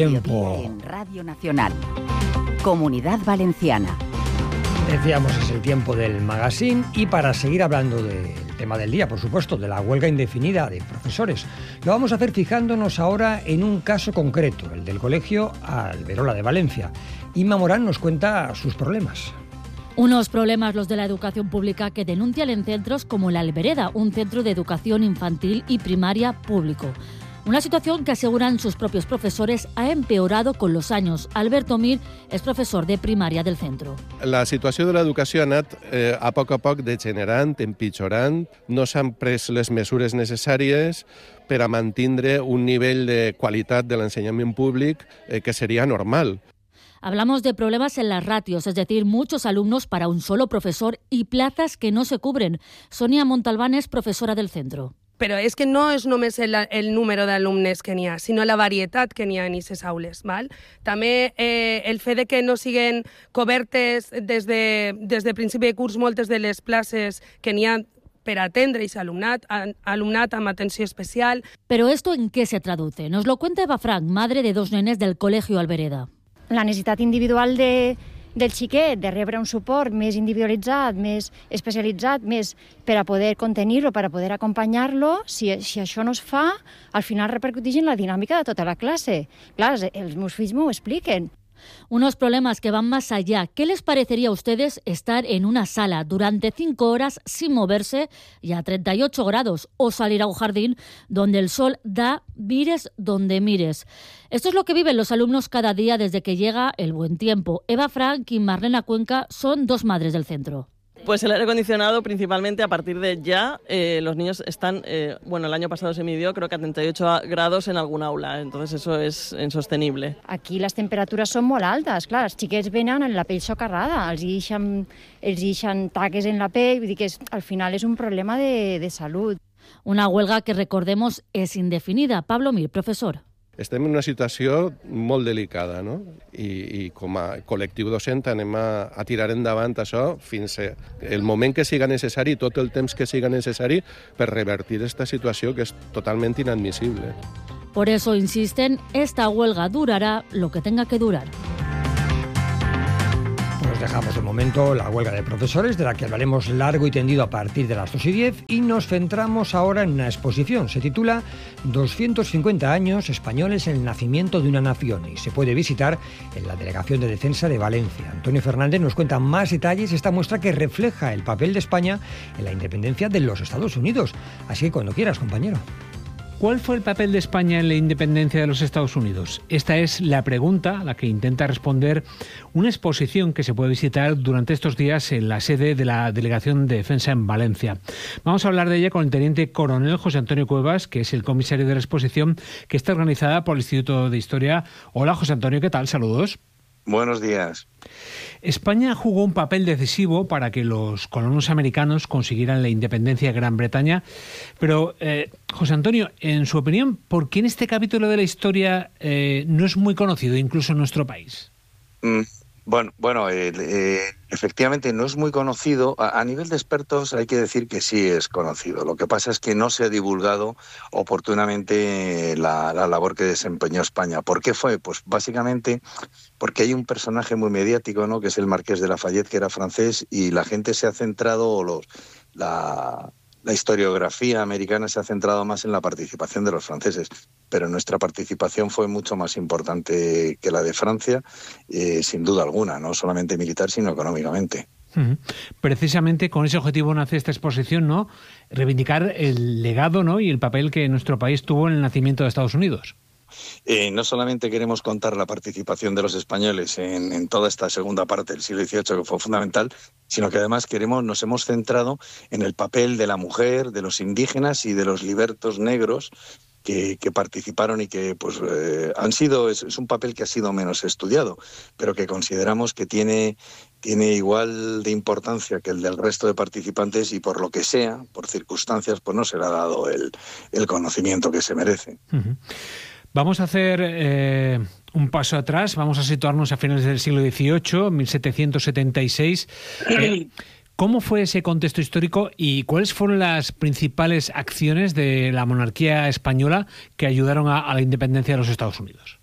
Tiempo. En Radio Nacional. Comunidad Valenciana. Decíamos, es el tiempo del magazine y para seguir hablando del tema del día, por supuesto, de la huelga indefinida de profesores, lo vamos a hacer fijándonos ahora en un caso concreto, el del Colegio Alberola de Valencia. Inma Morán nos cuenta sus problemas. Unos problemas los de la educación pública que denuncian en centros como la Albereda, un centro de educación infantil y primaria público. Una situación que aseguran sus propios profesores ha empeorado con los años. Alberto Mir és professor de primària del centre. La situació de l'educació ha anat a poc degenerant, empitjorant. No s'han pres les mesures necessàries per a mantindre un nivell de qualitat de l'ensenyament públic que seria normal. Hablamos de problemas en las ratios, es decir, muchos alumnos para un solo profesor y plazas que no se cubren. Sonia Montalbán és professora del centre. Però és que no és només el número d'alumnes que n'hi ha, sinó la varietat que n'hi ha en aquestes aules. Val? També el fet de que no siguen cobertes des de principi de curs moltes de les places que n'hi ha per atendre aquest alumnat amb atenció especial. Pero ¿esto en qué se traduce? Nos lo cuenta Eva Frank, madre de 2 nenes del Colegio Albereda. La necessitat individual del xiquet, de rebre un suport més individualitzat, més especialitzat, més per a poder contenir-lo, per a poder acompanyar-lo, si això no es fa, al final repercuteix en la dinàmica de tota la classe. Clar, els meus fills m'ho expliquen. Unos problemas que van más allá. ¿Qué les parecería a ustedes estar en una sala durante 5 horas sin moverse y a 38 grados o salir a un jardín donde el sol da mires donde mires? Esto es lo que viven los alumnos cada día desde que llega el buen tiempo. Eva Frank y Marlena Cuenca son 2 madres del centro. Pues el aire acondicionado principalmente a partir de ya, los niños están, el año pasado se midió creo que a 38 grados en algun aula, entonces eso es insostenible. Aquí les temperatures són molt altes, clar, els xiquets venen amb la pell socarrada, els deixen taques en la pell, vull dir que al final és un problema de salut. Una huelga que, recordemos, es indefinida. Pablo Mir, profesor. Estem en una situació molt delicada, no? I com a col·lectiu docent anem a tirar endavant això fins el moment que siga necessari, tot el temps que siga necessari per revertir esta situació que és totalment inadmissible. Por eso insisten, esta huelga durará lo que tenga que durar. Pues dejamos de momento la huelga de profesores, de la que hablaremos largo y tendido a partir de las 2:10, y nos centramos ahora en una exposición. Se titula 250 años españoles en el nacimiento de una nación y se puede visitar en la Delegación de Defensa de Valencia. Antonio Fernández nos cuenta más detalles, esta muestra que refleja el papel de España en la independencia de los Estados Unidos. Así que cuando quieras, compañero. ¿Cuál fue el papel de España en la independencia de los Estados Unidos? Esta es la pregunta a la que intenta responder una exposición que se puede visitar durante estos días en la sede de la Delegación de Defensa en Valencia. Vamos a hablar de ella con el teniente coronel José Antonio Cuevas, que es el comisario de la exposición, que está organizada por el Instituto de Historia. Hola, José Antonio, ¿qué tal? Saludos. Buenos días. España jugó un papel decisivo para que los colonos americanos consiguieran la independencia de Gran Bretaña, pero, José Antonio, en su opinión, ¿por qué en este capítulo de la historia no es muy conocido, incluso en nuestro país? Efectivamente no es muy conocido. A nivel de expertos hay que decir que sí es conocido. Lo que pasa es que no se ha divulgado oportunamente la labor que desempeñó España. ¿Por qué fue? Pues básicamente porque hay un personaje muy mediático, ¿no?, que es el Marqués de Lafayette, que era francés, y la gente se ha centrado, la historiografía americana se ha centrado más en la participación de los franceses, pero nuestra participación fue mucho más importante que la de Francia, sin duda alguna, no solamente militar, sino económicamente. Precisamente con ese objetivo nace esta exposición, ¿no? Reivindicar el legado, ¿no?, y el papel que nuestro país tuvo en el nacimiento de Estados Unidos. No solamente queremos contar la participación de los españoles en toda esta segunda parte del siglo XVIII, que fue fundamental, sino que además nos hemos centrado en el papel de la mujer, de los indígenas y de los libertos negros que participaron y que es un papel que ha sido menos estudiado, pero que consideramos que tiene igual de importancia que el del resto de participantes, y por lo que sea, por circunstancias, pues no se le ha dado el conocimiento que se merece. Uh-huh. Vamos a hacer un paso atrás, vamos a situarnos a finales del siglo XVIII, 1776. ¿Cómo fue ese contexto histórico y cuáles fueron las principales acciones de la monarquía española que ayudaron a la independencia de los Estados Unidos?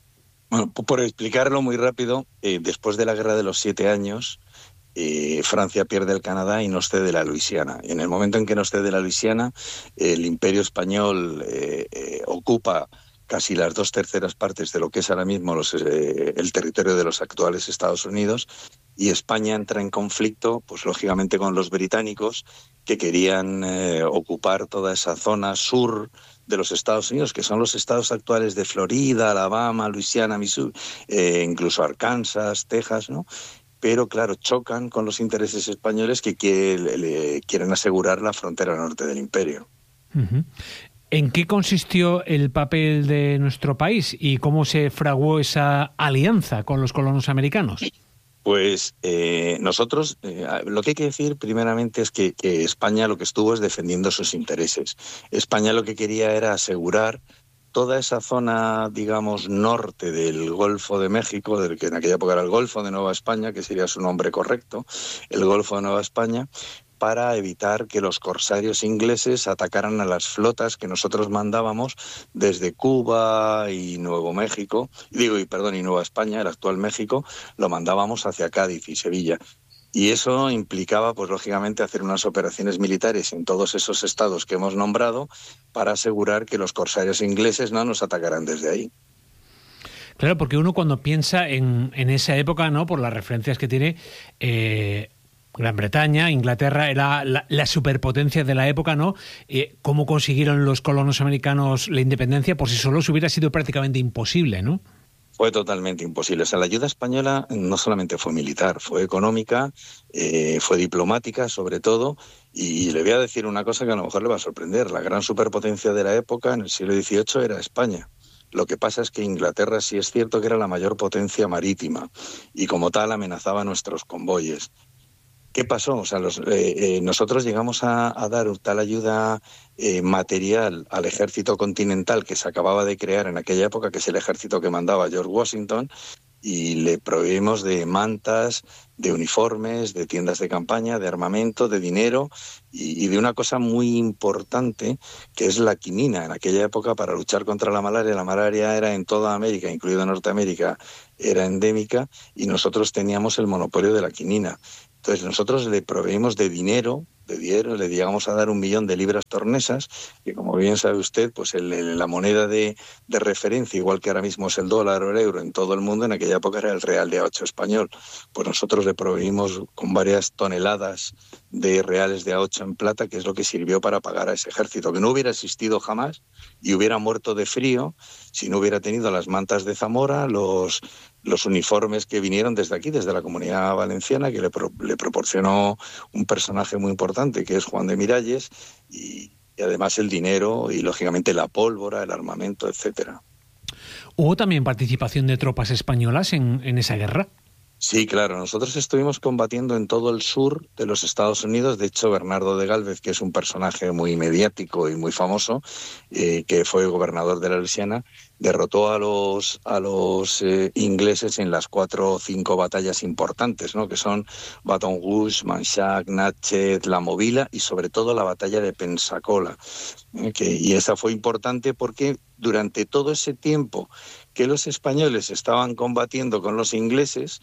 Bueno, por explicarlo muy rápido, después de la Guerra de los 7 años, Francia pierde el Canadá y nos cede la Luisiana. Y en el momento en que nos cede la Luisiana, el Imperio Español ocupa casi las 2/3 partes de lo que es ahora mismo el territorio de los actuales Estados Unidos, y España entra en conflicto, pues lógicamente con los británicos, que querían ocupar toda esa zona sur de los Estados Unidos, que son los estados actuales de Florida, Alabama, Luisiana, Missouri, incluso Arkansas, Texas, ¿no? Pero claro, chocan con los intereses españoles que quieren asegurar la frontera norte del imperio. Uh-huh. ¿En qué consistió el papel de nuestro país y cómo se fraguó esa alianza con los colonos americanos? Pues nosotros, lo que hay que decir primeramente es que España lo que estuvo es defendiendo sus intereses. España lo que quería era asegurar toda esa zona, digamos, norte del Golfo de México, del que en aquella época era el Golfo de Nueva España, que sería su nombre correcto, el Golfo de Nueva España, para evitar que los corsarios ingleses atacaran a las flotas que nosotros mandábamos desde Cuba y Nuevo México, y Nueva España, el actual México, lo mandábamos hacia Cádiz y Sevilla. Y eso implicaba, pues lógicamente, hacer unas operaciones militares en todos esos estados que hemos nombrado para asegurar que los corsarios ingleses no nos atacaran desde ahí. Claro, porque uno cuando piensa en esa época, ¿no? Por las referencias que tiene, Gran Bretaña, Inglaterra era la superpotencia de la época, ¿no? ¿Cómo consiguieron los colonos americanos la independencia? Por sí solos hubiera sido prácticamente imposible, ¿no? Fue totalmente imposible. O sea, la ayuda española no solamente fue militar, fue económica, fue diplomática sobre todo, y le voy a decir una cosa que a lo mejor le va a sorprender. La gran superpotencia de la época, en el siglo XVIII, era España. Lo que pasa es que Inglaterra sí es cierto que era la mayor potencia marítima y como tal amenazaba nuestros convoyes. ¿Qué pasó? O sea, nosotros llegamos a dar tal ayuda material al ejército continental que se acababa de crear en aquella época, que es el ejército que mandaba George Washington, y le proveímos de mantas, de uniformes, de tiendas de campaña, de armamento, de dinero y de una cosa muy importante que es la quinina. En aquella época, para luchar contra la malaria era en toda América, incluido Norteamérica, era endémica, y nosotros teníamos el monopolio de la quinina. Entonces nosotros le proveímos de dinero, le llegamos a dar 1 millón de libras tornesas, que como bien sabe usted, pues la moneda de referencia, igual que ahora mismo es el dólar o el euro en todo el mundo, en aquella época era el real de A8 español. Pues nosotros le proveímos con varias toneladas de reales de A8 en plata, que es lo que sirvió para pagar a ese ejército, que no hubiera existido jamás y hubiera muerto de frío si no hubiera tenido las mantas de Zamora, los uniformes que vinieron desde aquí, desde la Comunidad Valenciana, que le proporcionó un personaje muy importante, que es Juan de Miralles, y además el dinero y, lógicamente, la pólvora, el armamento, etcétera. ¿Hubo también participación de tropas españolas en esa guerra? Sí, claro. Nosotros estuvimos combatiendo en todo el sur de los Estados Unidos. De hecho, Bernardo de Gálvez, que es un personaje muy mediático y muy famoso, que fue gobernador de la Luisiana, derrotó a los ingleses en las 4 o 5 batallas importantes, ¿no? Que son Baton Rouge, Manchac, Natchez, La Movila y sobre todo la batalla de Pensacola. Y esa fue importante porque durante todo ese tiempo que los españoles estaban combatiendo con los ingleses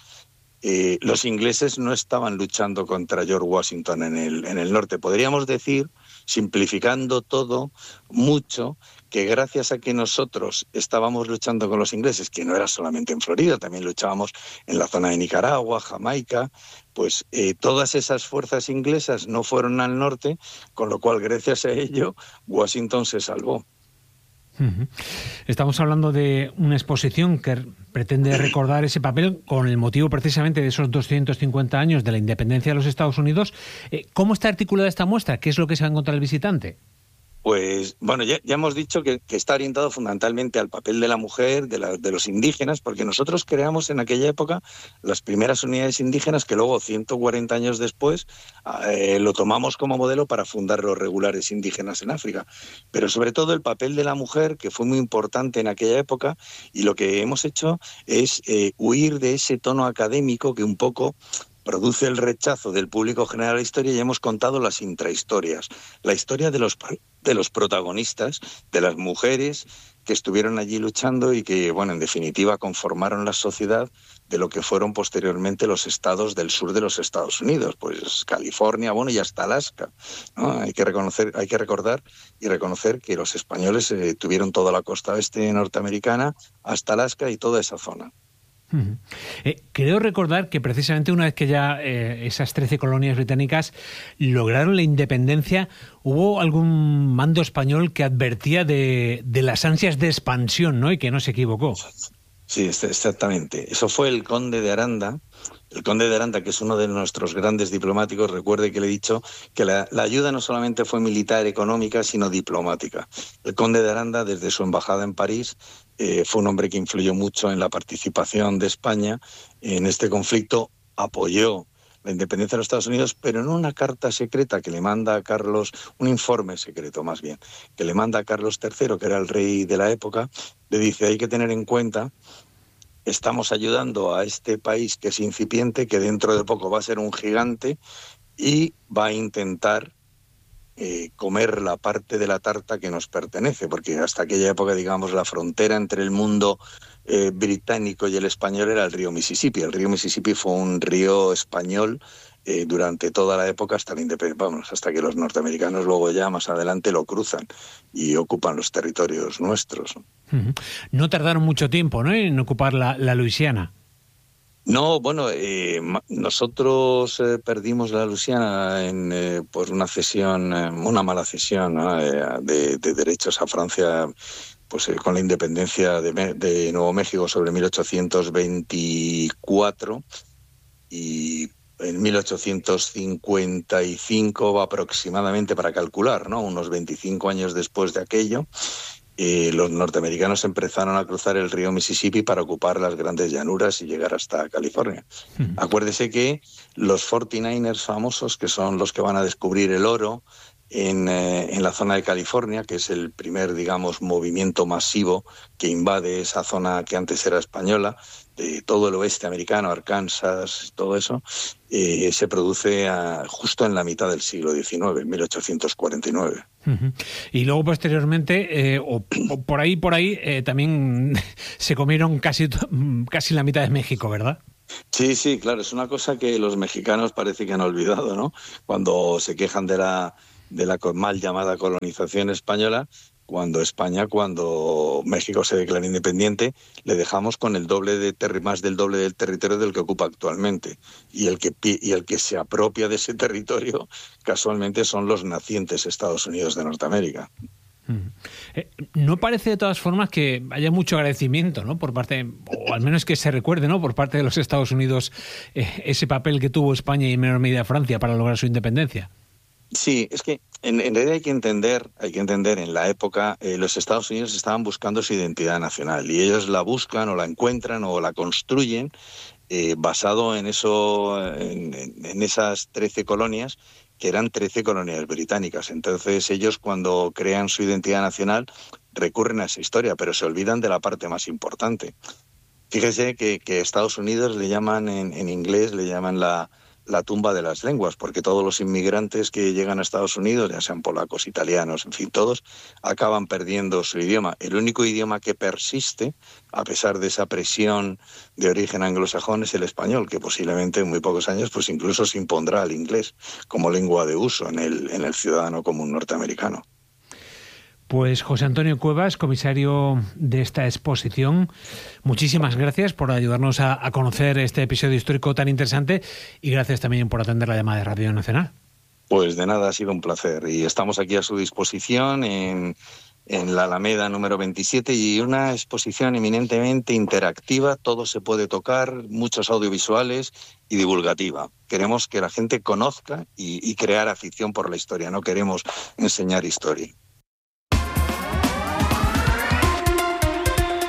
no estaban luchando contra George Washington en el norte. Podríamos decir, simplificando todo mucho, que gracias a que nosotros estábamos luchando con los ingleses, que no era solamente en Florida, también luchábamos en la zona de Nicaragua, Jamaica, pues todas esas fuerzas inglesas no fueron al norte, con lo cual gracias a ello Washington se salvó. Estamos hablando de una exposición que pretende recordar ese papel con el motivo precisamente de esos 250 años de la independencia de los Estados Unidos. ¿Cómo está articulada esta muestra? ¿Qué es lo que se va a encontrar el visitante? Pues bueno, ya hemos dicho que está orientado fundamentalmente al papel de la mujer, de los indígenas, porque nosotros creamos en aquella época las primeras unidades indígenas que luego, 140 años después, lo tomamos como modelo para fundar los regulares indígenas en África. Pero sobre todo el papel de la mujer, que fue muy importante en aquella época, y lo que hemos hecho es huir de ese tono académico que un poco produce el rechazo del público general a la historia y hemos contado las intrahistorias, la historia de los protagonistas, de las mujeres que estuvieron allí luchando y que, bueno, en definitiva conformaron la sociedad de lo que fueron posteriormente los estados del sur de los Estados Unidos, pues California, bueno, y hasta Alaska, ¿no? Hay que recordar y reconocer que los españoles tuvieron toda la costa oeste norteamericana hasta Alaska y toda esa zona. Creo recordar que precisamente una vez que ya esas 13 colonias británicas lograron la independencia, hubo algún mando español que advertía de las ansias de expansión, ¿no? Y que no se equivocó. Sí, exactamente. Eso fue el conde de Aranda. El conde de Aranda, que es uno de nuestros grandes diplomáticos, recuerde que le he dicho que la ayuda no solamente fue militar, económica, sino diplomática. El conde de Aranda, desde su embajada en París, fue un hombre que influyó mucho en la participación de España en este conflicto, apoyó la independencia de los Estados Unidos, pero en una carta secreta que le manda a Carlos, un informe secreto más bien, que le manda a Carlos III, que era el rey de la época, le dice: hay que tener en cuenta, estamos ayudando a este país que es incipiente, que dentro de poco va a ser un gigante y va a intentar comer la parte de la tarta que nos pertenece, porque hasta aquella época, digamos, la frontera entre el mundo británico y el español era el río Mississippi. El río Mississippi fue un río español durante toda la época hasta la independencia, hasta que los norteamericanos luego ya más adelante lo cruzan y ocupan los territorios nuestros. No tardaron mucho tiempo, ¿no?, en ocupar la Luisiana. No, bueno, nosotros perdimos la Luisiana por una cesión, una mala cesión, ¿no?, de derechos a Francia, pues con la independencia de Nuevo México sobre 1824, y en 1855 aproximadamente, para calcular, ¿no?, unos 25 años después de aquello, los norteamericanos empezaron a cruzar el río Mississippi para ocupar las grandes llanuras y llegar hasta California. Acuérdese que los 49ers famosos, que son los que van a descubrir el oro en la zona de California, que es el primer, digamos, movimiento masivo que invade esa zona que antes era española, de todo el oeste americano, Arkansas, todo eso, se produce justo en la mitad del siglo XIX, en 1849. Y luego posteriormente, o por ahí, también se comieron casi la mitad de México, ¿verdad? Sí, claro, es una cosa que los mexicanos parece que han olvidado, ¿no? Cuando se quejan de la mal llamada colonización española, cuando México se declara independiente, le dejamos con más del doble del territorio del que ocupa actualmente. Y el que se apropia de ese territorio, casualmente, son los nacientes Estados Unidos de Norteamérica. No parece de todas formas que haya mucho agradecimiento, ¿no?, por parte, o al menos que se recuerde, ¿no?, por parte de los Estados Unidos, ese papel que tuvo España y en menor medida Francia para lograr su independencia. Sí, es que en realidad hay que entender en la época los Estados Unidos estaban buscando su identidad nacional y ellos la buscan o la encuentran o la construyen basado en eso, en esas 13 colonias, que eran 13 colonias británicas. Entonces ellos, cuando crean su identidad nacional, recurren a esa historia, pero se olvidan de la parte más importante. Fíjese que Estados Unidos le llaman, en inglés, le llaman la tumba de las lenguas, porque todos los inmigrantes que llegan a Estados Unidos, ya sean polacos, italianos, en fin, todos acaban perdiendo su idioma. El único idioma que persiste, a pesar de esa presión de origen anglosajón, es el español, que posiblemente en muy pocos años pues incluso se impondrá al inglés como lengua de uso en el ciudadano común norteamericano. Pues José Antonio Cuevas, comisario de esta exposición, muchísimas gracias por ayudarnos a conocer este episodio histórico tan interesante y gracias también por atender la llamada de Radio Nacional. Pues de nada, ha sido un placer y estamos aquí a su disposición en la Alameda número 27 y una exposición eminentemente interactiva, todo se puede tocar, muchos audiovisuales y divulgativa. Queremos que la gente conozca y crear afición por la historia, no queremos enseñar historia.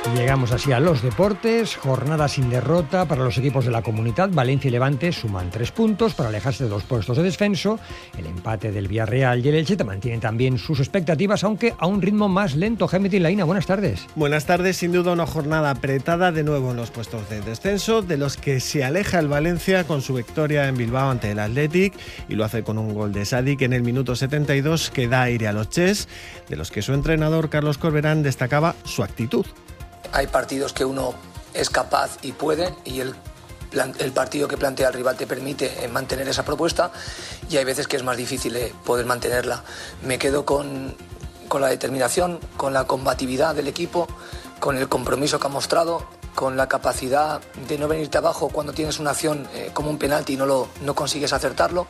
Llegamos así a los deportes. Jornada sin derrota para los equipos de la Comunidad. Valencia y Levante suman 3 puntos para alejarse de 2 puestos de descenso. El empate del Villarreal y el Elche mantienen también sus expectativas, aunque a un ritmo más lento. Jaime Tinlaina, buenas tardes. Buenas tardes. Sin duda una jornada apretada de nuevo en los puestos de descenso, de los que se aleja el Valencia con su victoria en Bilbao ante el Athletic, y lo hace con un gol de Sadik en el minuto 72 que da aire a los Ches, de los que su entrenador Carlos Corberán destacaba su actitud. Hay partidos que uno es capaz y puede, y el partido que plantea el rival te permite mantener esa propuesta, y hay veces que es más difícil poder mantenerla. Me quedo con la determinación, con la combatividad del equipo, con el compromiso que ha mostrado, con la capacidad de no venirte abajo cuando tienes una acción como un penalti y no consigues acertarlo,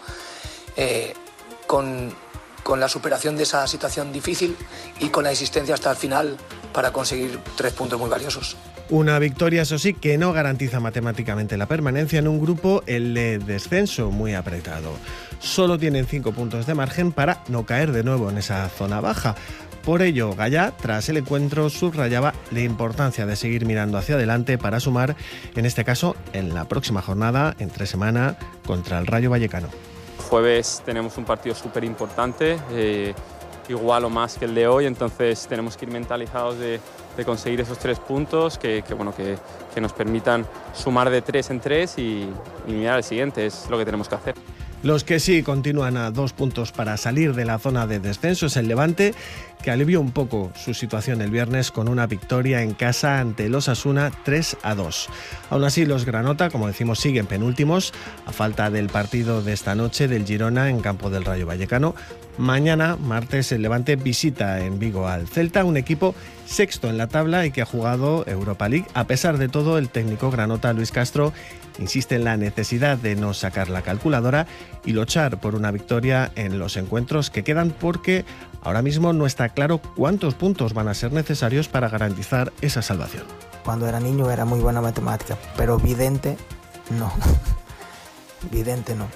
con la superación de esa situación difícil y con la existencia hasta el final para conseguir 3 puntos muy valiosos. Una victoria, eso sí, que no garantiza matemáticamente la permanencia en un grupo, el de descenso, muy apretado. Solo tienen 5 puntos de margen para no caer de nuevo en esa zona baja. Por ello, Gallá, tras el encuentro, subrayaba la importancia de seguir mirando hacia adelante para sumar, en este caso, en la próxima jornada, entre semana, contra el Rayo Vallecano. Jueves tenemos un partido súper importante, igual o más que el de hoy, entonces tenemos que ir mentalizados de conseguir esos 3 puntos que nos permitan sumar de 3 en 3 y mirar al siguiente, es lo que tenemos que hacer. Los que sí continúan a 2 puntos para salir de la zona de descenso es el Levante, que alivió un poco su situación el viernes con una victoria en casa ante el Osasuna 3-2. Aún así, los Granota, como decimos, siguen penúltimos, a falta del partido de esta noche del Girona en campo del Rayo Vallecano. Mañana, martes, el Levante visita en Vigo al Celta, un equipo sexto en la tabla y que ha jugado Europa League. A pesar de todo, el técnico granota Luis Castro insiste en la necesidad de no sacar la calculadora y luchar por una victoria en los encuentros que quedan, porque ahora mismo no está claro cuántos puntos van a ser necesarios para garantizar esa salvación. Cuando era niño era muy buena matemática, pero vidente no. Vidente no.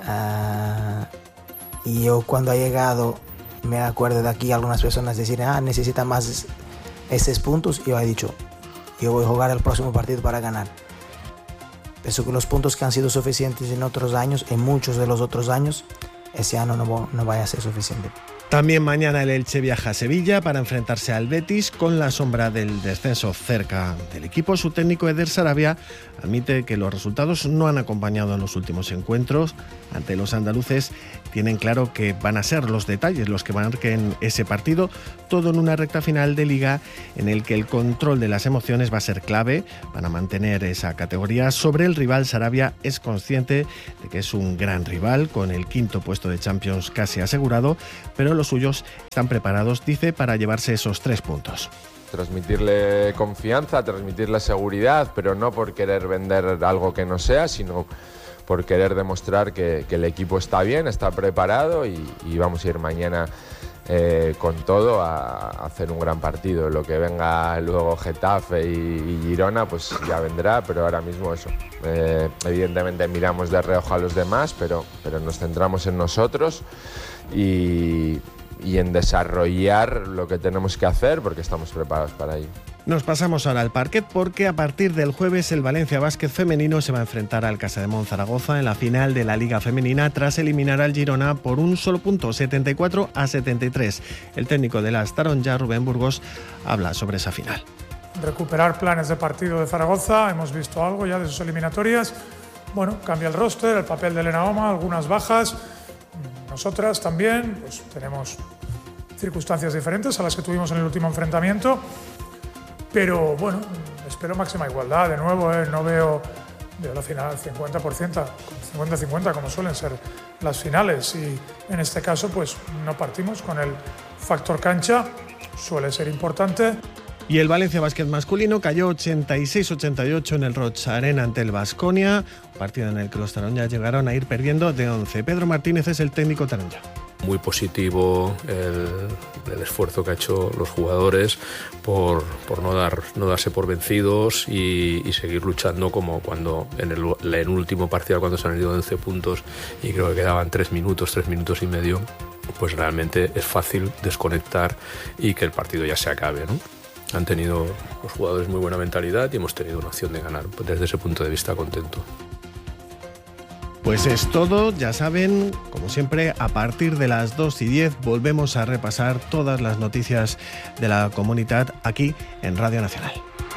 Y yo cuando he llegado, me acuerdo de aquí algunas personas decir, necesitan más esos puntos, y yo he dicho, yo voy a jugar el próximo partido para ganar. Pienso que los puntos que han sido suficientes en otros años, en muchos de los otros años, ese año no vaya a ser suficiente. También mañana el Elche viaja a Sevilla para enfrentarse al Betis con la sombra del descenso cerca del equipo. Su técnico Eder Sarabia admite que los resultados no han acompañado en los últimos encuentros. Ante los andaluces tienen claro que van a ser los detalles los que marquen ese partido, todo en una recta final de liga en el que el control de las emociones va a ser clave para mantener esa categoría. Sobre el rival, Sarabia es consciente de que es un gran rival con el 5º puesto de Champions casi asegurado, pero los suyos están preparados, dice, para llevarse esos 3 puntos. Transmitirle confianza, transmitirle seguridad, pero no por querer vender algo que no sea, sino por querer demostrar que el equipo está bien, está preparado y vamos a ir mañana con todo a hacer un gran partido. Lo que venga luego Getafe y Girona pues ya vendrá, pero ahora mismo eso. Evidentemente miramos de reojo a los demás, pero nos centramos en nosotros y en desarrollar lo que tenemos que hacer porque estamos preparados para ello. Nos pasamos ahora al parquet porque a partir del jueves el Valencia Básquet femenino se va a enfrentar al Casademont Zaragoza en la final de la Liga Femenina tras eliminar al Girona por un solo punto, 74-73. El técnico de las Taronja, Rubén Burgos, habla sobre esa final. Recuperar planes de partido de Zaragoza, hemos visto algo ya de sus eliminatorias. Bueno, cambia el roster, el papel de Elena Oma, algunas bajas. Nosotras también pues tenemos circunstancias diferentes a las que tuvimos en el último enfrentamiento, pero bueno, espero máxima igualdad de nuevo, no veo la final 50%, como suelen ser las finales, y en este caso pues no partimos con el factor cancha, suele ser importante. Y el Valencia Básquet masculino cayó 86-88 en el Roig Arena ante el Baskonia, un partido en el que los Taronja llegaron a ir perdiendo de 11. Pedro Martínez es el técnico Taronja. Muy positivo el esfuerzo que ha hecho los jugadores por no darse por vencidos y seguir luchando, como cuando en el último partido, cuando se han ido 11 puntos y creo que quedaban 3 minutos y medio, pues realmente es fácil desconectar y que el partido ya se acabe, ¿no? han tenido los jugadores muy buena mentalidad y hemos tenido una opción de ganar. Pues desde ese punto de vista, contento. Pues es todo, ya saben, como siempre, a partir de las 2:10 volvemos a repasar todas las noticias de la Comunitat aquí en Radio Nacional.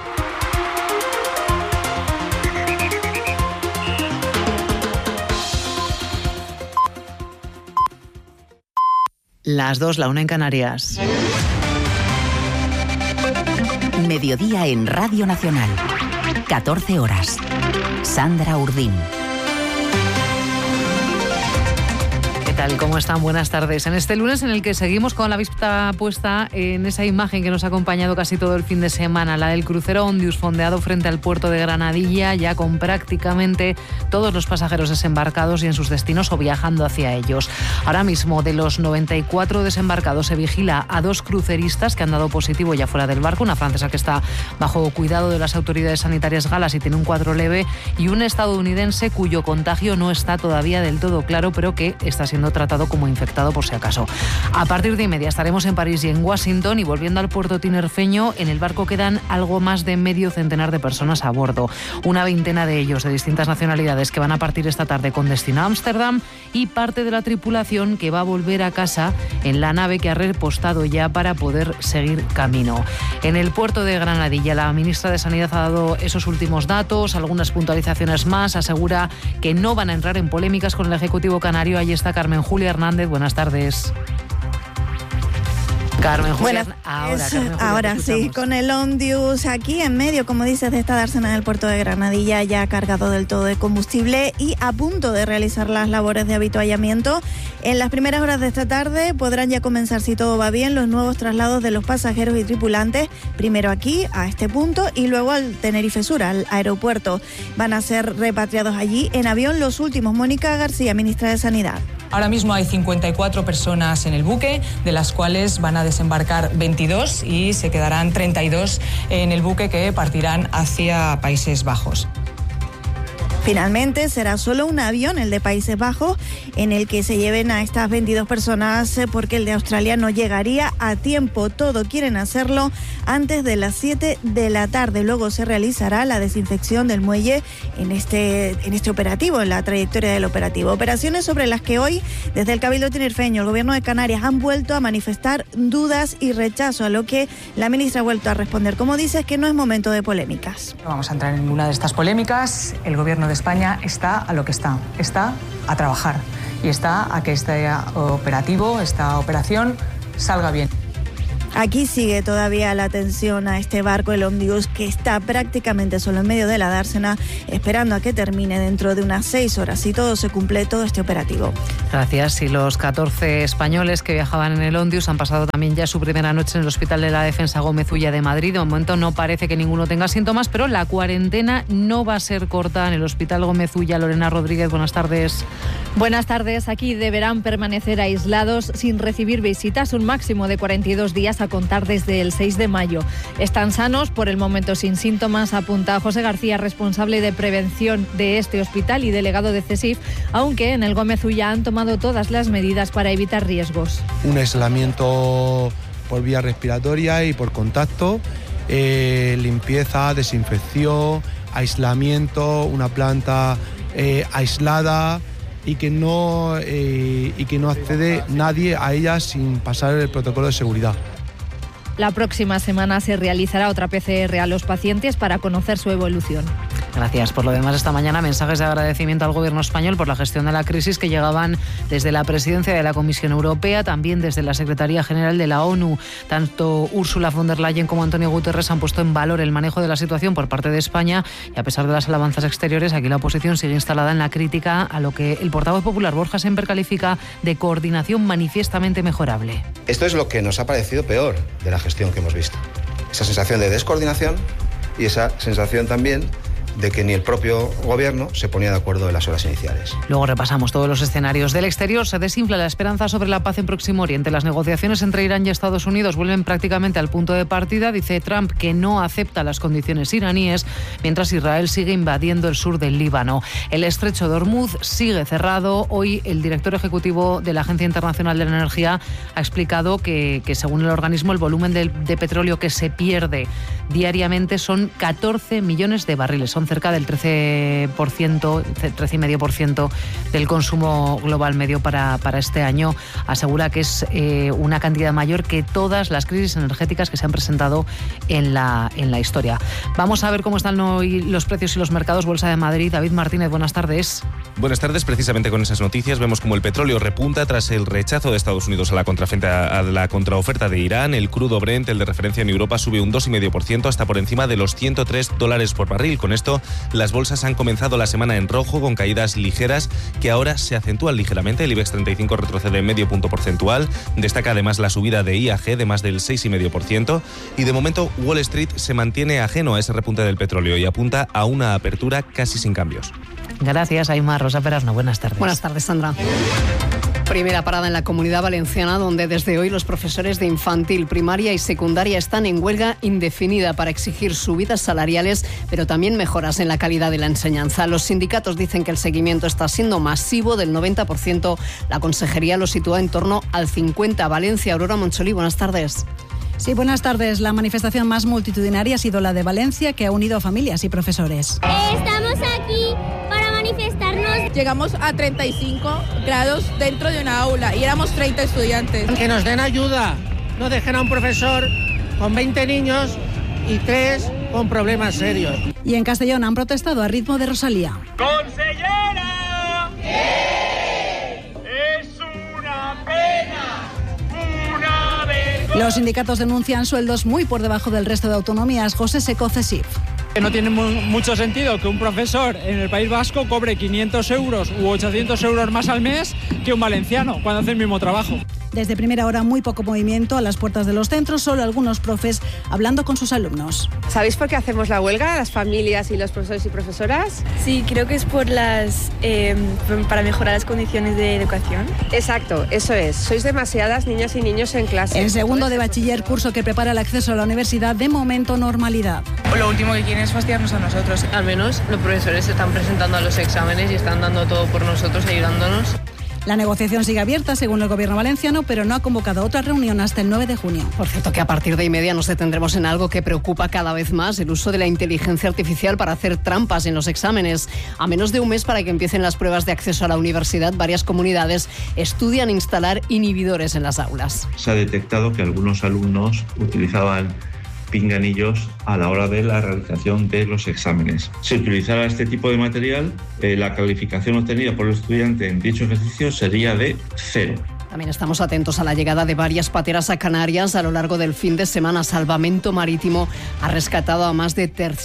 Las 2, la 1 en Canarias. Mediodía en Radio Nacional. 14 horas. Sandra Urdín. ¿Qué tal? ¿Cómo están? Buenas tardes. En este lunes en el que seguimos con la vista puesta en esa imagen que nos ha acompañado casi todo el fin de semana, la del crucero Ondius fondeado frente al puerto de Granadilla, ya con prácticamente todos los pasajeros desembarcados y en sus destinos o viajando hacia ellos. Ahora mismo, de los 94 desembarcados, se vigila a 2 cruceristas que han dado positivo ya fuera del barco, una francesa que está bajo cuidado de las autoridades sanitarias galas y tiene un cuadro leve, y un estadounidense cuyo contagio no está todavía del todo claro, pero que está siendo tratado como infectado por si acaso. A partir de 1:30 estaremos en París y en Washington, y volviendo al puerto tinerfeño, en el barco quedan algo más de medio centenar de personas a bordo, una veintena de ellos de distintas nacionalidades que van a partir esta tarde con destino a Ámsterdam, y parte de la tripulación que va a volver a casa en la nave que ha repostado ya para poder seguir camino. En el puerto de Granadilla, la ministra de Sanidad ha dado esos últimos datos, algunas puntualizaciones más, asegura que no van a entrar en polémicas con el Ejecutivo canario. Ahí está Carmen Julia Hernández, buenas tardes. Carmen Julia, ahora sí, con el Ondius aquí en medio, como dices, de esta dársena en el puerto de Granadilla, ya cargado del todo de combustible y a punto de realizar las labores de avituallamiento. En las primeras horas de esta tarde podrán ya comenzar, si todo va bien, los nuevos traslados de los pasajeros y tripulantes, primero aquí, a este punto, y luego al Tenerife Sur, al aeropuerto. Van a ser repatriados allí en avión los últimos. Mónica García, ministra de Sanidad. Ahora mismo hay 54 personas en el buque, de las cuales van a desembarcar 22 y se quedarán 32 en el buque que partirán hacia Países Bajos. Finalmente será solo un avión, el de Países Bajos, en el que se lleven a estas 22 personas, porque el de Australia no llegaría a tiempo. Todo quieren hacerlo antes de las 7 de la tarde. Luego se realizará la desinfección del muelle en este operativo, en la trayectoria del operativo. Operaciones sobre las que hoy, desde el Cabildo tinerfeño, el Gobierno de Canarias, han vuelto a manifestar dudas y rechazo, a lo que la ministra ha vuelto a responder. Como dice, es que no es momento de polémicas. No vamos a entrar en ninguna de estas polémicas. El Gobierno de España está a lo que está a trabajar y está a que este operativo, esta operación salga bien. Aquí sigue todavía la atención a este barco, el Ondius, que está prácticamente solo en medio de la dársena, esperando a que termine dentro de unas 6 horas, si todo se cumple, todo este operativo. Gracias. Y los 14 españoles que viajaban en el Ondius han pasado también ya su primera noche en el Hospital de la Defensa Gómez Ulla de Madrid. De momento no parece que ninguno tenga síntomas, pero la cuarentena no va a ser corta en el Hospital Gómez Ulla. Lorena Rodríguez, buenas tardes. Buenas tardes. Aquí deberán permanecer aislados sin recibir visitas un máximo de 42 días a contar desde el 6 de mayo. Están sanos, por el momento sin síntomas, apunta José García, responsable de prevención de este hospital y delegado de CESIF, aunque en el Gómez Ulla han tomado todas las medidas para evitar riesgos. Un aislamiento por vía respiratoria y por contacto, limpieza, desinfección, aislamiento, una planta aislada y que no accede nadie a ella sin pasar el protocolo de seguridad. La próxima semana se realizará otra PCR a los pacientes para conocer su evolución. Gracias. Por lo demás, esta mañana mensajes de agradecimiento al Gobierno español por la gestión de la crisis que llegaban desde la presidencia de la Comisión Europea, también desde la Secretaría General de la ONU. Tanto Ursula von der Leyen como Antonio Guterres han puesto en valor el manejo de la situación por parte de España, y a pesar de las alabanzas exteriores, aquí la oposición sigue instalada en la crítica a lo que el portavoz popular Borja Semper califica de coordinación manifiestamente mejorable. Esto es lo que nos ha parecido peor de la gestión que hemos visto. Esa sensación de descoordinación y esa sensación también de que ni el propio gobierno se ponía de acuerdo en las horas iniciales. Luego repasamos todos los escenarios. Del exterior se desinfla la esperanza sobre la paz en Próximo Oriente. Las negociaciones entre Irán y Estados Unidos vuelven prácticamente al punto de partida. Dice Trump que no acepta las condiciones iraníes, mientras Israel sigue invadiendo el sur del Líbano. El estrecho de Hormuz sigue cerrado. Hoy el director ejecutivo de la Agencia Internacional de la Energía ha explicado que según el organismo, el volumen de petróleo que se pierde diariamente son 14 millones de barriles. Son cerca del 13,5% del consumo global medio para este año. Asegura que es una cantidad mayor que todas las crisis energéticas que se han presentado en la historia. Vamos a ver cómo están hoy los precios y los mercados. Bolsa de Madrid. David Martínez, buenas tardes. Buenas tardes. Precisamente con esas noticias vemos como el petróleo repunta tras el rechazo de Estados Unidos a la contraoferta de Irán. El crudo Brent, el de referencia en Europa, sube un 2,5% hasta por encima de los $103 por barril. Con esto, las bolsas han comenzado la semana en rojo con caídas ligeras que ahora se acentúan ligeramente. El IBEX 35 retrocede medio punto porcentual. Destaca además la subida de IAG de más del 6,5%. Y de momento, Wall Street se mantiene ajeno a ese repunte del petróleo y apunta a una apertura casi sin cambios. Gracias, Aymar. Rosa Perasno, buenas tardes. Buenas tardes, Sandra. Primera parada en la Comunidad Valenciana, donde desde hoy los profesores de infantil, primaria y secundaria están en huelga indefinida para exigir subidas salariales, pero también mejoras en la calidad de la enseñanza. Los sindicatos dicen que el seguimiento está siendo masivo, del 90%. La consejería lo sitúa en torno al 50%. Valencia, Aurora Moncholí, buenas tardes. Sí, buenas tardes. La manifestación más multitudinaria ha sido la de Valencia, que ha unido a familias y profesores. Estamos aquí para manifestarnos. Llegamos a 35 grados dentro de una aula y éramos 30 estudiantes. Que nos den ayuda, no dejen a un profesor con 20 niños y 3 con problemas serios. Y en Castellón han protestado a ritmo de Rosalía. ¡Consellera! ¡Es una pena! ¡Una vergüenza! Los sindicatos denuncian sueldos muy por debajo del resto de autonomías. José Seco, CESIF. No tiene mucho sentido que un profesor en el País Vasco cobre 500 euros u 800 euros más al mes que un valenciano cuando hace el mismo trabajo. Desde primera hora muy poco movimiento a las puertas de los centros, solo algunos profes hablando con sus alumnos. ¿Sabéis por qué hacemos la huelga, las familias y los profesores y profesoras? Sí, creo que es por para mejorar las condiciones de educación. Exacto, eso es. Sois demasiadas niñas y niños en clase. El segundo de bachiller, curso que prepara el acceso a la universidad, de momento normalidad. Lo último que quieren es fastidiarnos a nosotros. Al menos los profesores se están presentando a los exámenes y están dando todo por nosotros, ayudándonos. La negociación sigue abierta, según el gobierno valenciano, pero no ha convocado otra reunión hasta el 9 de junio. Por cierto, que a partir de 1:30 nos detendremos en algo que preocupa cada vez más: el uso de la inteligencia artificial para hacer trampas en los exámenes. A menos de un mes para que empiecen las pruebas de acceso a la universidad, varias comunidades estudian instalar inhibidores en las aulas. Se ha detectado que algunos alumnos utilizaban pinganillos a la hora de la realización de los exámenes. Si utilizara este tipo de material, la calificación obtenida por el estudiante en dicho ejercicio sería de 0. También estamos atentos a la llegada de varias pateras a Canarias a lo largo del fin de semana. Salvamento Marítimo ha rescatado a más de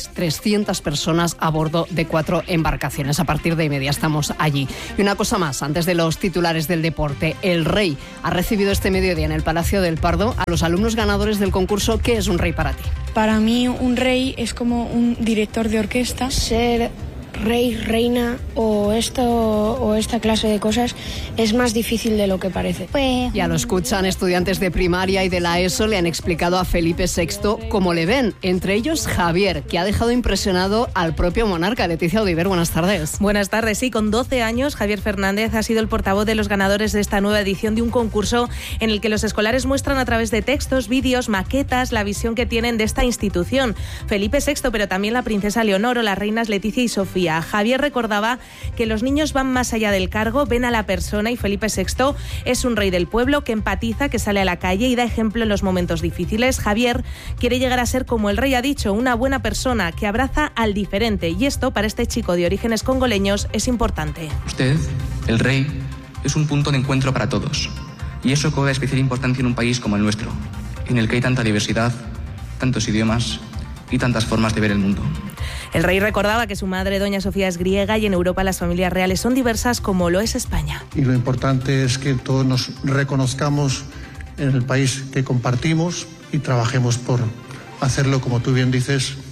300 personas a bordo de 4 embarcaciones. A partir de 1:30 estamos allí. Y una cosa más, antes de los titulares del deporte: el Rey ha recibido este mediodía en el Palacio del Pardo a los alumnos ganadores del concurso ¿Qué es un rey para ti? Para mí, un rey es como un director de orquesta. Ser rey, reina o esta clase de cosas es más difícil de lo que parece. Ya lo escuchan, estudiantes de primaria y de la ESO le han explicado a Felipe VI cómo le ven, entre ellos Javier, que ha dejado impresionado al propio monarca. Leticia Odiver, buenas tardes. Buenas tardes, sí, con 12 años Javier Fernández ha sido el portavoz de los ganadores de esta nueva edición de un concurso en el que los escolares muestran a través de textos, vídeos, maquetas, la visión que tienen de esta institución. Felipe VI, pero también la princesa Leonor o las reinas Leticia y Sofía. Javier recordaba que los niños van más allá del cargo, ven a la persona, y Felipe VI es un rey del pueblo que empatiza, que sale a la calle y da ejemplo en los momentos difíciles. Javier quiere llegar a ser, como el rey ha dicho, una buena persona que abraza al diferente, y esto para este chico de orígenes congoleños es importante. Usted, el rey, es un punto de encuentro para todos, y eso cobra especial importancia en un país como el nuestro, en el que hay tanta diversidad, tantos idiomas y tantas formas de ver el mundo. El rey recordaba que su madre, doña Sofía, es griega y en Europa las familias reales son diversas, como lo es España. Y lo importante es que todos nos reconozcamos en el país que compartimos y trabajemos por hacerlo, como tú bien dices,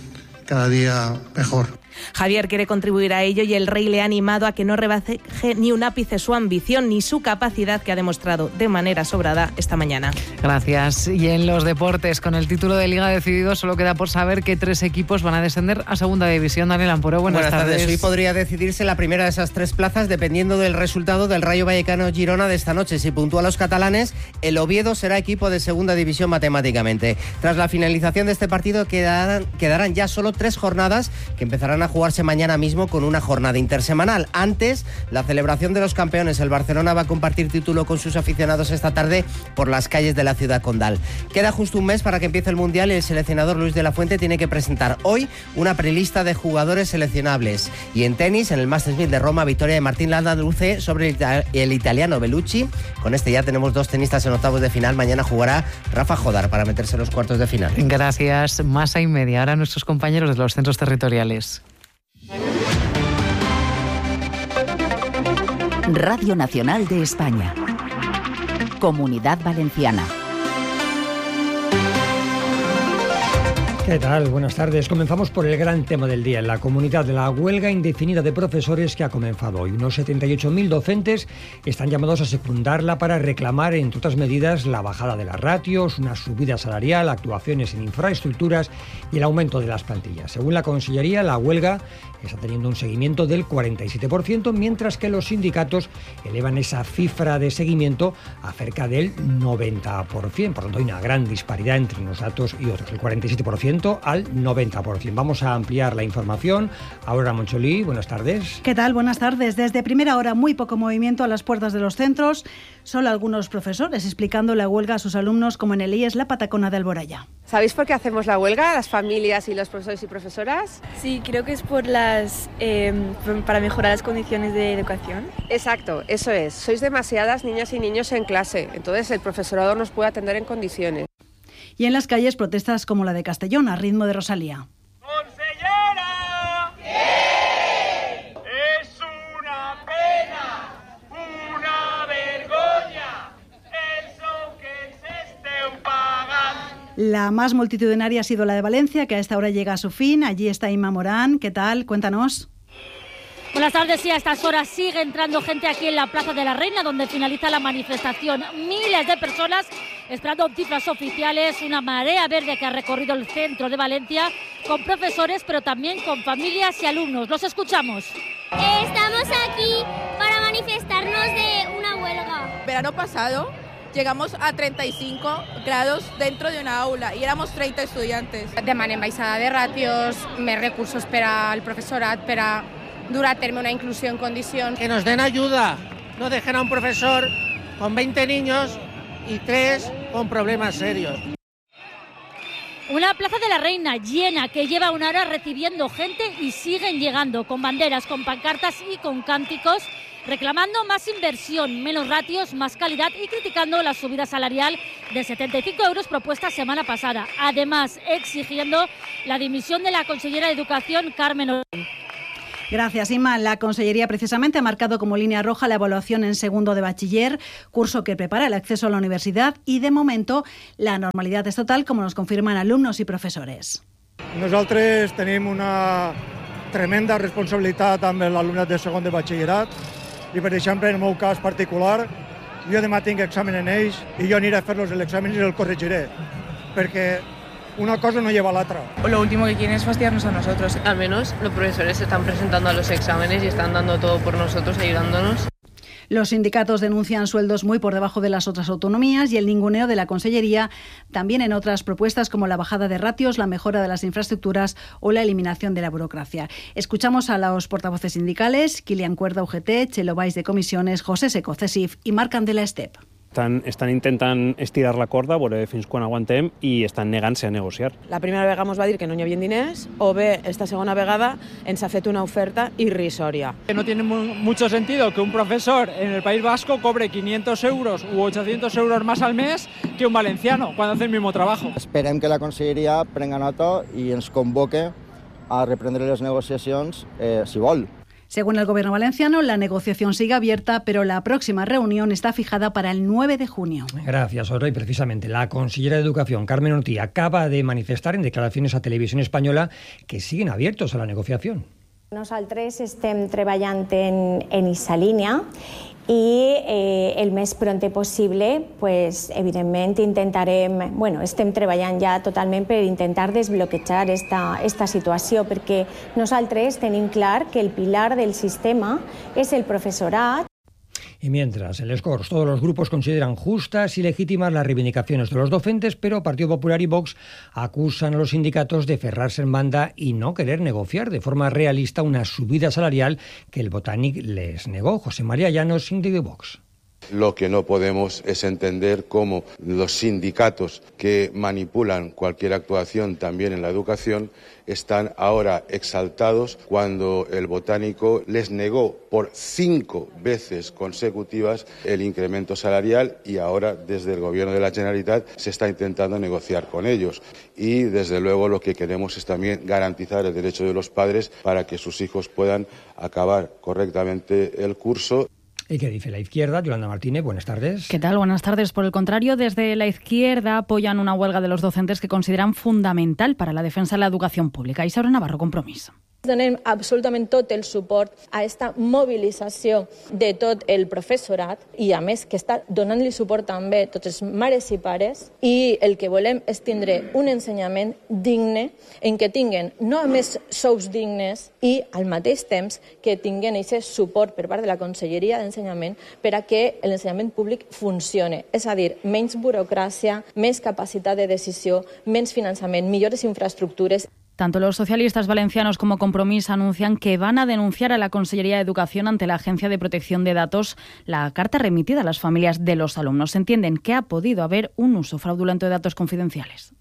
cada día mejor. Javier quiere contribuir a ello y el rey le ha animado a que no rebaje ni un ápice su ambición ni su capacidad, que ha demostrado de manera sobrada esta mañana. Gracias. Y en los deportes, con el título de Liga decidido, solo queda por saber qué 3 equipos van a descender a Segunda División. Daniel Amporo, buenas tardes. Hoy podría decidirse la primera de esas 3 plazas dependiendo del resultado del Rayo Vallecano-Girona de esta noche. Si puntúan los catalanes, el Oviedo será equipo de Segunda División matemáticamente. Tras la finalización de este partido quedarán ya solo 3 jornadas que empezarán a jugarse mañana mismo con una jornada intersemanal. Antes, la celebración de los campeones. El Barcelona va a compartir título con sus aficionados esta tarde por las calles de la ciudad condal. Queda justo un mes para que empiece el Mundial y el seleccionador Luis de la Fuente tiene que presentar hoy una prelista de jugadores seleccionables. Y en tenis, en el Masters 1000 de Roma, victoria de Martín Landaluce sobre el italiano Bellucci. Con este ya tenemos 2 tenistas en octavos de final. Mañana jugará Rafa Jodar para meterse en los cuartos de final. Gracias. Más y media. Ahora nuestros compañeros de los centros territoriales. Radio Nacional de España. Comunidad Valenciana. ¿Qué tal? Buenas tardes. Comenzamos por el gran tema del día en la comunidad, de la huelga indefinida de profesores que ha comenzado hoy. Unos 78.000 docentes están llamados a secundarla para reclamar, entre otras medidas, la bajada de las ratios, una subida salarial, actuaciones en infraestructuras y el aumento de las plantillas. Según la Consellería, la huelga está teniendo un seguimiento del 47%, mientras que los sindicatos elevan esa cifra de seguimiento a cerca del 90%. Por lo tanto, hay una gran disparidad entre unos datos y otros. El 47% al 90%. Vamos a ampliar la información. Aurora Moncholí, buenas tardes. ¿Qué tal? Buenas tardes. Desde primera hora, muy poco movimiento a las puertas de los centros. Solo algunos profesores explicando la huelga a sus alumnos, como en el IES La Patacona de Alboraya. ¿Sabéis por qué hacemos la huelga, las familias y los profesores y profesoras? Sí, creo que es por para mejorar las condiciones de educación. Exacto, eso es. Sois demasiadas niñas y niños en clase, entonces el profesorado nos puede atender en condiciones. Y en las calles protestas como la de Castellón, a ritmo de Rosalía. ¡Consellera! ¿Qué? Es una pena, una vergonya, eso que se estén pagando. La más multitudinaria ha sido la de Valencia, que a esta hora llega a su fin. Allí está Inma Morán. ¿Qué tal? Cuéntanos. Buenas tardes, sí, a estas horas sigue entrando gente aquí en la Plaza de la Reina, donde finaliza la manifestación. Miles de personas esperando cifras oficiales, una marea verde que ha recorrido el centro de Valencia, con profesores, pero también con familias y alumnos. Los escuchamos. Estamos aquí para manifestarnos de una huelga. Verano pasado llegamos a 35 grados dentro de una aula i éramos 30 estudiantes. Demanem baixada de ràtios, més recursos per al professorat, per a dur a terme una inclusió en condicions. Que nos den ayuda, no dejen a un profesor con 20 niños y 3 con problemas serios. Una Plaza de la Reina llena que lleva una hora recibiendo gente y siguen llegando con banderas, con pancartas y con cánticos, reclamando más inversión, menos ratios, más calidad y criticando la subida salarial de 75 euros propuesta semana pasada. Además, exigiendo la dimisión de la consellera de Educación, Carmen Orón. Gracias, Inma. La Consellería precisamente ha marcado como línea roja la evaluación en segundo de bachiller, curso que prepara el acceso a la universidad, y de momento la normalidad es total, como nos confirman alumnos y profesores. Nosaltres tenim una tremenda responsabilitat amb l'alumnat de segon de batxillerat i, per exemple, en el meu cas particular, jo demà tinc examen en ells i jo aniré a fer-los l'examen i el corregiré, perquè una cosa no lleva a la otra. Lo último que quieren es fastidiarnos a nosotros. Al menos los profesores se están presentando a los exámenes y están dando todo por nosotros, ayudándonos. Los sindicatos denuncian sueldos muy por debajo de las otras autonomías y el ninguneo de la Consellería, también en otras propuestas como la bajada de ratios, la mejora de las infraestructuras o la eliminación de la burocracia. Escuchamos a los portavoces sindicales, Kilian Cuerda, UGT, Chelo Valls de Comisiones, José Seco, CESIF i Marc Candela, STEP. Estan intentant estirar la corda, veure fins quan aguantem, i estan negant-se a negociar. La primera vegada ens va dir que no hi havia diners, o bé esta segona vegada ens ha fet una oferta irrisòria. No tiene mucho sentido que un profesor en el País Vasco cobre 500 euros u 800 euros más al mes que un valenciano cuando hace el mismo trabajo. Esperem que la Conselleria prenga nota i ens convoque a reprendre les negociacions, si vol. Según el Gobierno valenciano, la negociación sigue abierta, pero la próxima reunión está fijada para el 9 de junio. Gracias, Oro. Y precisamente la consellera de Educación, Carmen Ortí, acaba de manifestar en declaraciones a Televisión Española que siguen abiertos a la negociación. Nosaltres estem treballant en aquesta línia i el més prompte possible, pues, evidentment intentarem, estem treballant ja totalment per intentar desbloquejar esta situació, perquè nosaltres tenim clar que el pilar del sistema és el professorat. Y mientras, en les Corts, todos los grupos consideran justas y legítimas las reivindicaciones de los docentes, pero Partido Popular y Vox acusan a los sindicatos de cerrarse en banda y no querer negociar de forma realista una subida salarial que el Botanic les negó. José María Llanos, síndico de Vox. Lo que no podemos es entender cómo los sindicatos que manipulan cualquier actuación también en la educación están ahora exaltados cuando el Botánico les negó por 5 veces consecutivas el incremento salarial y ahora desde el Gobierno de la Generalitat se está intentando negociar con ellos. Y desde luego lo que queremos es también garantizar el derecho de los padres para que sus hijos puedan acabar correctamente el curso. ¿Y qué dice la izquierda? Yolanda Martínez, buenas tardes. ¿Qué tal? Buenas tardes. Por el contrario, desde la izquierda apoyan una huelga de los docentes que consideran fundamental para la defensa de la educación pública. Isaura Navarro, Compromís. Donem absolutament tot el suport a esta mobilització de tot el professorat i, a més, que està donant-li suport també a tots els mares i pares, i el que volem és tindre un ensenyament digne en què tinguen no només sous dignes i al mateix temps que tinguen aquest suport per part de la Conselleria d'Ensenyament per a que l'ensenyament públic funcione. És a dir, menys burocràcia, més capacitat de decisió, menys finançament, millores infraestructures. Tanto los socialistas valencianos como Compromís anuncian que van a denunciar a la Consellería de Educación ante la Agencia de Protección de Datos la carta remitida a las familias de los alumnos. Entienden que ha podido haber un uso fraudulento de datos confidenciales.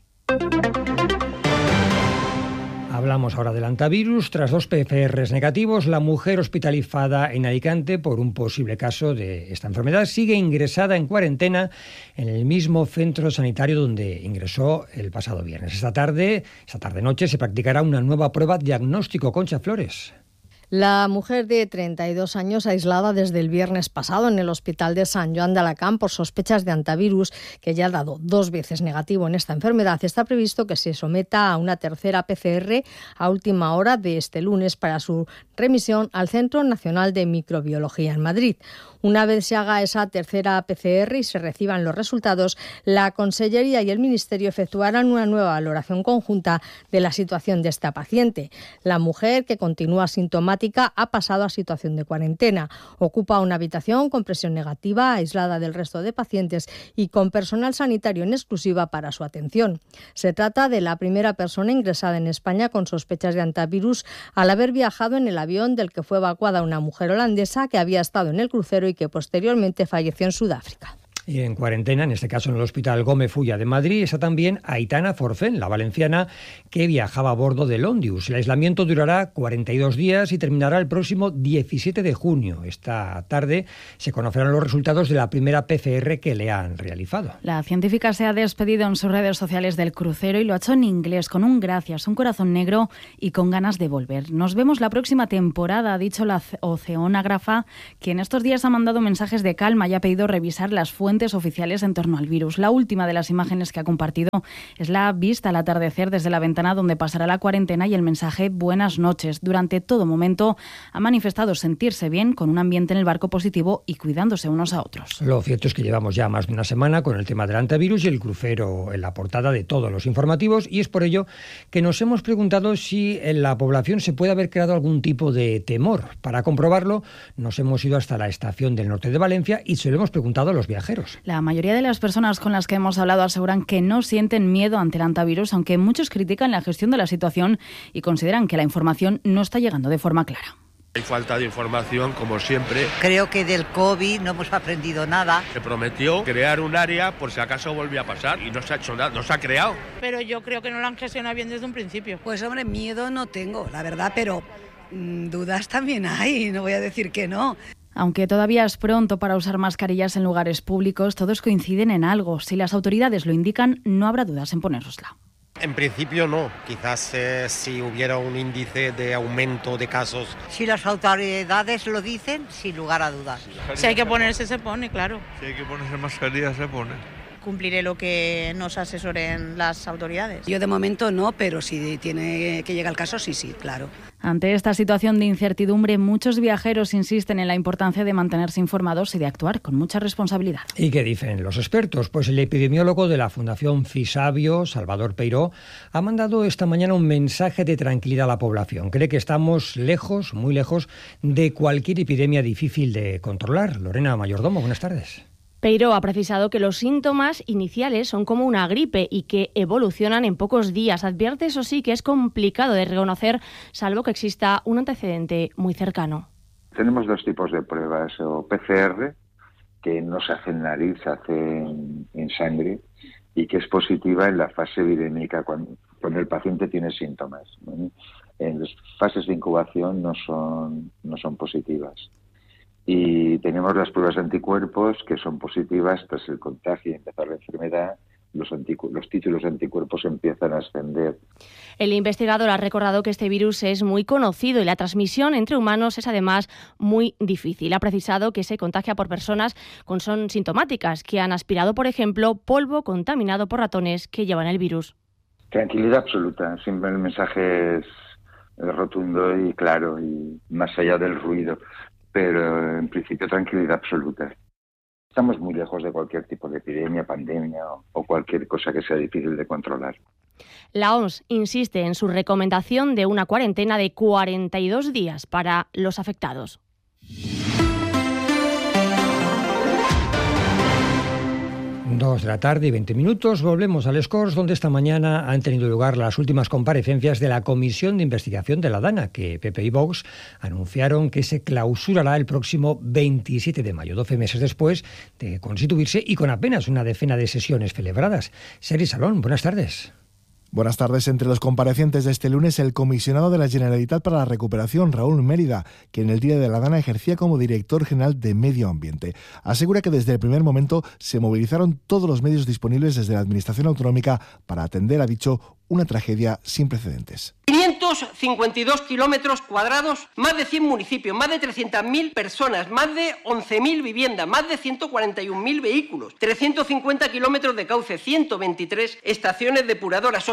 Hablamos ahora del antivirus. Tras 2 PCRs negativos, la mujer hospitalizada en Alicante por un posible caso de esta enfermedad sigue ingresada en cuarentena en el mismo centro sanitario donde ingresó el pasado viernes. Esta tarde-noche se practicará una nueva prueba diagnóstico. Concha Flores. La mujer de 32 años, aislada desde el viernes pasado en el Hospital de Sant Joan de Alacant por sospechas de antivirus, que ya ha dado 2 veces negativo en esta enfermedad, está previsto que se someta a una tercera PCR a última hora de este lunes para su remisión al Centro Nacional de Microbiología en Madrid. Una vez se haga esa tercera PCR y se reciban los resultados, la Consellería y el Ministerio efectuarán una nueva valoración conjunta de la situación de esta paciente. La mujer, que continúa sintomática, ha pasado a situación de cuarentena. Ocupa una habitación con presión negativa, aislada del resto de pacientes y con personal sanitario en exclusiva para su atención. Se trata de la primera persona ingresada en España con sospechas de antivirus al haber viajado en el avión del que fue evacuada una mujer holandesa que había estado en el crucero y que posteriormente falleció en Sudáfrica. Y en cuarentena, en este caso en el Hospital Gómez Fulla de Madrid, está también Aitana Forfén, la valenciana que viajaba a bordo del Ondius. El aislamiento durará 42 días y terminará el próximo 17 de junio. Esta tarde se conocerán los resultados de la primera PCR que le han realizado. La científica se ha despedido en sus redes sociales del crucero y lo ha hecho en inglés, con un gracias, un corazón negro y con ganas de volver. Nos vemos la próxima temporada, ha dicho la oceanógrafa, quien estos días ha mandado mensajes de calma y ha pedido revisar las fuentes oficiales en torno al virus. La última de las imágenes que ha compartido es la vista al atardecer desde la ventana donde pasará la cuarentena y el mensaje buenas noches. Durante todo momento ha manifestado sentirse bien con un ambiente en el barco positivo y cuidándose unos a otros. Lo cierto es que llevamos ya más de una semana con el tema del antivirus y el crucero en la portada de todos los informativos, y es por ello que nos hemos preguntado si en la población se puede haber creado algún tipo de temor. Para comprobarlo nos hemos ido hasta la estación del norte de Valencia y se lo hemos preguntado a los viajeros. La mayoría de las personas con las que hemos hablado aseguran que no sienten miedo ante el antivirus, aunque muchos critican la gestión de la situación y consideran que la información no está llegando de forma clara. Hay falta de información, como siempre. Creo que del COVID no hemos aprendido nada. Se prometió crear un área por si acaso volvía a pasar y no se ha hecho nada, no se ha creado. Pero yo creo que no lo han gestionado bien desde un principio. Pues hombre, miedo no tengo, la verdad, pero dudas también hay, no voy a decir que no. Aunque todavía es pronto para usar mascarillas en lugares públicos, todos coinciden en algo. Si las autoridades lo indican, no habrá dudas en ponérosla. En principio no, quizás si hubiera un índice de aumento de casos. Si las autoridades lo dicen, sin lugar a dudas. Si hay que ponerse, se pone, claro. Si hay que ponerse mascarilla, se pone. Cumpliré lo que nos asesoren las autoridades. Yo de momento no, pero si tiene que llegar el caso, sí, claro. Ante esta situación de incertidumbre, muchos viajeros insisten en la importancia de mantenerse informados y de actuar con mucha responsabilidad. ¿Y qué dicen los expertos? Pues el epidemiólogo de la Fundación Fisabio, Salvador Peiró, ha mandado esta mañana un mensaje de tranquilidad a la población. Cree que estamos lejos, muy lejos, de cualquier epidemia difícil de controlar. Lorena Mayordomo, buenas tardes. Peiró ha precisado que los síntomas iniciales son como una gripe y que evolucionan en pocos días. Advierte, eso sí, que es complicado de reconocer, salvo que exista un antecedente muy cercano. Tenemos dos tipos de pruebas, o PCR, que no se hace en nariz, se hace en sangre, y que es positiva en la fase epidémica, cuando el paciente tiene síntomas. En las fases de incubación no son positivas. Y tenemos las pruebas de anticuerpos que son positivas tras el contagio y empezar la enfermedad. Los títulos de anticuerpos empiezan a ascender. El investigador ha recordado que este virus es muy conocido y la transmisión entre humanos es además muy difícil. Ha precisado que se contagia por personas son sintomáticas, que han aspirado, por ejemplo, polvo contaminado por ratones que llevan el virus. Tranquilidad absoluta. Siempre el mensaje es rotundo y claro, y más allá del ruido. Pero en principio tranquilidad absoluta. Estamos muy lejos de cualquier tipo de epidemia, pandemia o cualquier cosa que sea difícil de controlar. La OMS insiste en su recomendación de una cuarentena de 42 días para los afectados. 2 de la tarde y 20 minutos. Volvemos al Escors, donde esta mañana han tenido lugar las últimas comparecencias de la Comisión de Investigación de la DANA, que PP y Vox anunciaron que se clausurará el próximo 27 de mayo, 12 meses después de constituirse y con apenas una decena de sesiones celebradas. Sergi Salón, buenas tardes. Buenas tardes. Entre los comparecientes de este lunes, el comisionado de la Generalitat para la Recuperación, Raúl Mérida, que en el día de la DANA ejercía como director general de Medio Ambiente. Asegura que desde el primer momento se movilizaron todos los medios disponibles desde la Administración Autonómica para atender, ha dicho, una tragedia sin precedentes. 552 kilómetros cuadrados, más de 100 municipios, más de 300.000 personas, más de 11.000 viviendas, más de 141.000 vehículos, 350 kilómetros de cauce, 123 estaciones depuradoras,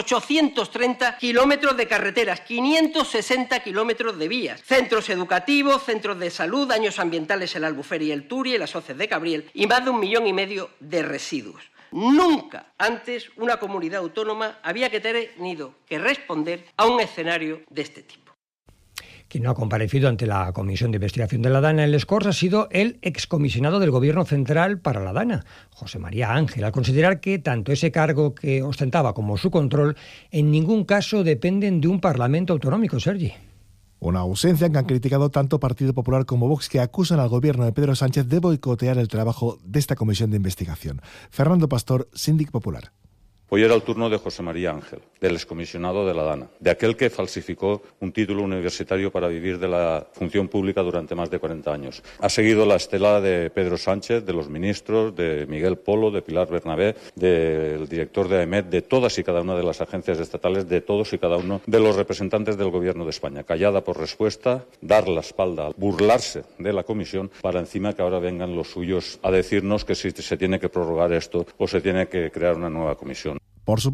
830 kilómetros de carreteras, 560 kilómetros de vías, centros educativos, centros de salud, daños ambientales en la Albufera y el Turia y las hoces de Cabriel y más de 1,5 millones de residuos. Nunca antes una comunidad autónoma había tenido que responder a un escenario de este tipo. Quien no ha comparecido ante la Comisión de Investigación de la DANA en Les Corts ha sido el excomisionado del Gobierno Central para la DANA, José María Ángel, al considerar que tanto ese cargo que ostentaba como su control en ningún caso dependen de un Parlamento autonómico, Sergi. Una ausencia que han criticado tanto Partido Popular como Vox, que acusan al gobierno de Pedro Sánchez de boicotear el trabajo de esta comisión de investigación. Fernando Pastor, síndic popular. Hoy era el turno de José María Ángel, del excomisionado de la DANA, de aquel que falsificó un título universitario para vivir de la función pública durante más de 40 años. Ha seguido la estela de Pedro Sánchez, de los ministros, de Miguel Polo, de Pilar Bernabé, del director de AEMET, de todas y cada una de las agencias estatales, de todos y cada uno de los representantes del Gobierno de España. Callada por respuesta, dar la espalda, burlarse de la comisión para encima que ahora vengan los suyos a decirnos que si se tiene que prorrogar esto o se tiene que crear una nueva comisión. Por su